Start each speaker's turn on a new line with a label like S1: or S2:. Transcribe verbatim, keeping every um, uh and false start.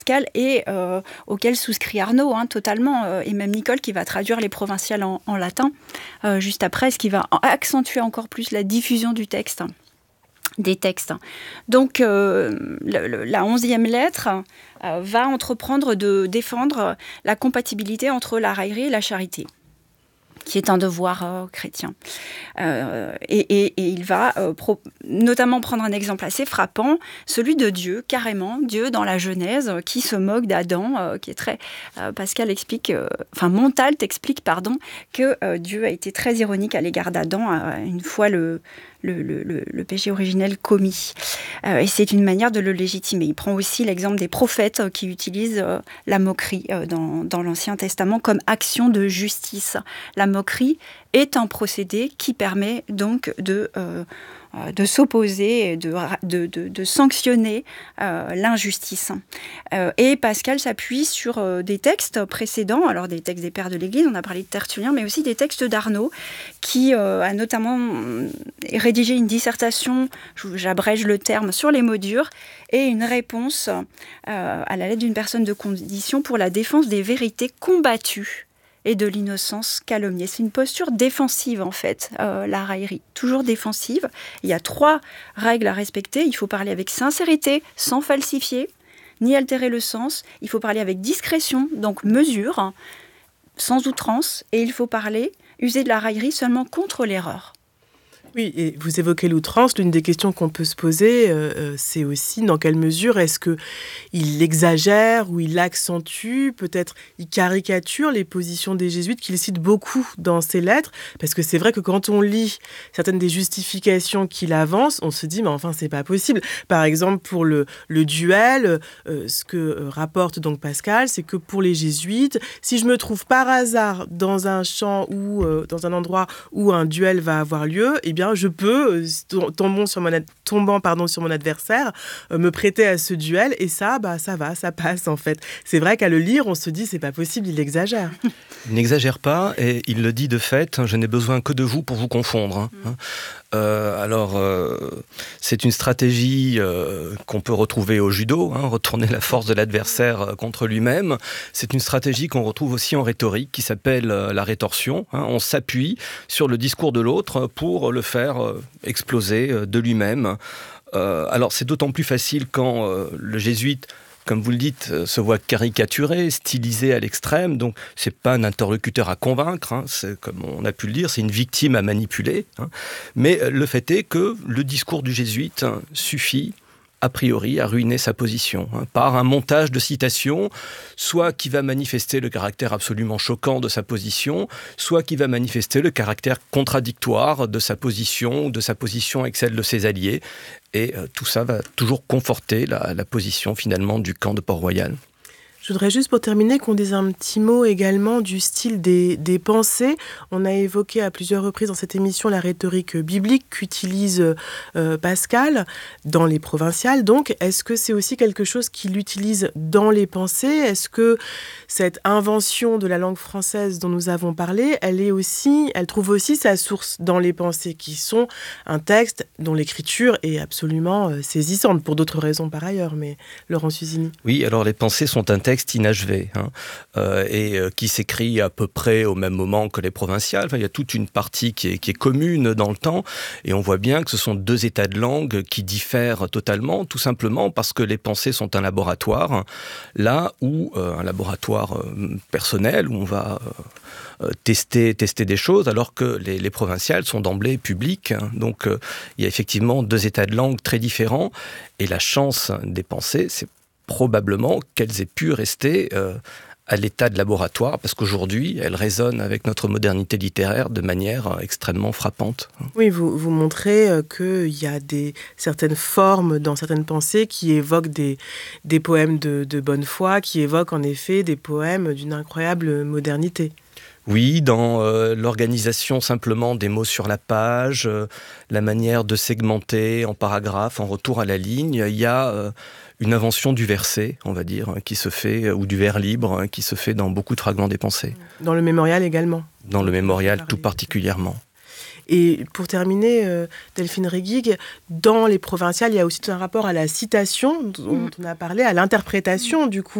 S1: Pascal et euh, auquel souscrit Arnaud hein, totalement, euh, et même Nicole qui va traduire les provinciales en, en latin euh, juste après, ce qui va accentuer encore plus la diffusion du texte, des textes. Donc euh, le, le, la onzième lettre euh, va entreprendre de défendre la compatibilité entre la raillerie et la charité, qui est un devoir euh, chrétien. Euh, et, et, et il va euh, pro- notamment prendre un exemple assez frappant, celui de Dieu, carrément, Dieu dans la Genèse, euh, qui se moque d'Adam, euh, qui est très... Euh, Pascal explique, euh, enfin Montalt explique, pardon, que euh, Dieu a été très ironique à l'égard d'Adam, euh, une fois le... Le, le, le, le péché originel commis. Euh, et c'est une manière de le légitimer. Il prend aussi l'exemple des prophètes euh, qui utilisent euh, la moquerie euh, dans, dans l'Ancien Testament comme action de justice. La moquerie est un procédé qui permet donc de, euh, de s'opposer, de, de, de, de sanctionner euh, l'injustice. Euh, et Pascal s'appuie sur euh, des textes précédents, alors des textes des pères de l'Église, on a parlé de Tertullien, mais aussi des textes d'Arnaud, qui euh, a notamment rédigé une dissertation, j'abrège le terme, sur les mots durs, et une réponse euh, à la lettre d'une personne de condition pour la défense des vérités combattues et de l'innocence calomniée. C'est une posture défensive, en fait, euh, la raillerie. Toujours défensive. Il y a trois règles à respecter. Il faut parler avec sincérité, sans falsifier, ni altérer le sens. Il faut parler avec discrétion, donc mesure, hein, sans outrance. Et il faut parler, user de la raillerie seulement contre l'erreur.
S2: Oui, et vous évoquez l'outrance. L'une des questions qu'on peut se poser, euh, c'est aussi dans quelle mesure est-ce qu'il exagère ou il accentue, peut-être il caricature les positions des jésuites qu'il cite beaucoup dans ses lettres. Parce que c'est vrai que quand on lit certaines des justifications qu'il avance, on se dit, mais enfin, c'est pas possible. Par exemple, pour le, le duel, euh, ce que euh, rapporte donc Pascal, c'est que pour les jésuites, si je me trouve par hasard dans un champ ou euh, dans un endroit où un duel va avoir lieu, eh bien, je peux, tombant sur mon, ad- tombant, pardon, sur mon adversaire, euh, me prêter à ce duel, et ça, bah, ça va, ça passe, en fait. C'est vrai qu'à le lire, on se dit, c'est pas possible, il exagère.
S3: Il n'exagère pas, et il le dit de fait, je n'ai besoin que de vous pour vous confondre. Hein. Mmh. Euh, alors, euh, c'est une stratégie euh, qu'on peut retrouver au judo, hein, retourner la force de l'adversaire contre lui-même. C'est une stratégie qu'on retrouve aussi en rhétorique, qui s'appelle euh, la rétorsion. Hein. On s'appuie sur le discours de l'autre pour le faire euh, exploser euh, de lui-même. Euh, alors, c'est d'autant plus facile quand euh, le jésuite, comme vous le dites, se voit caricaturé, stylisé à l'extrême. Donc, c'est pas un interlocuteur à convaincre. Hein, c'est, comme on a pu le dire, c'est une victime à manipuler. Hein. Mais le fait est que le discours du jésuite hein, suffit, a priori, à ruiner sa position, hein, par un montage de citations, soit qui va manifester le caractère absolument choquant de sa position, soit qui va manifester le caractère contradictoire de sa position, de sa position avec celle de ses alliés. Et euh, tout ça va toujours conforter la, la position, finalement, du camp de Port-Royal.
S2: Je voudrais juste pour terminer qu'on dise un petit mot également du style des, des pensées. On a évoqué à plusieurs reprises dans cette émission la rhétorique biblique qu'utilise euh, Pascal dans les provinciales. Donc, est-ce que c'est aussi quelque chose qu'il utilise dans les pensées ? Est-ce que cette invention de la langue française dont nous avons parlé, elle est aussi, elle trouve aussi sa source dans les pensées, qui sont un texte dont l'écriture est absolument euh, saisissante, pour d'autres raisons par ailleurs, mais Laurent Suzini.
S3: Oui, alors les pensées sont un texte inachevé hein, euh, et euh, qui s'écrit à peu près au même moment que les provinciales. Enfin, il y a toute une partie qui est, qui est commune dans le temps et on voit bien que ce sont deux états de langue qui diffèrent totalement, tout simplement parce que les pensées sont un laboratoire, hein, là où euh, un laboratoire euh, personnel où on va euh, tester, tester des choses, alors que les, les provinciales sont d'emblée publiques. Hein, donc euh, il y a effectivement deux états de langue très différents et la chance des pensées, c'est probablement qu'elles aient pu rester euh, à l'état de laboratoire, parce qu'aujourd'hui, elles résonnent avec notre modernité littéraire de manière euh, extrêmement frappante.
S2: Oui, vous, vous montrez euh, qu'il y a des, certaines formes dans certaines pensées qui évoquent des, des poèmes de, de bonne foi, qui évoquent en effet des poèmes d'une incroyable modernité.
S3: Oui, dans euh, l'organisation simplement des mots sur la page, euh, la manière de segmenter en paragraphes, en retour à la ligne, il y a euh, une invention du verset, on va dire, qui se fait, ou du vers libre, qui se fait dans beaucoup de fragments des pensées.
S2: Dans le mémorial également.
S3: Dans le mémorial tout particulièrement.
S2: Et pour terminer, euh, Delphine Reguig, dans les provinciales, il y a aussi tout un rapport à la citation dont mmh. on a parlé, à l'interprétation du coup.